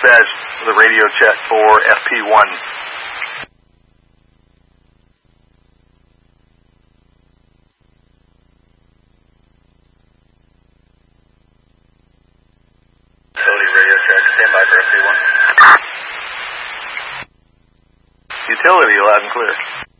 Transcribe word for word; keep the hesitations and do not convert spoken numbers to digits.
Badge, the radio check for F P one. Utility radio check, stand by for F P one. Utility, loud and clear.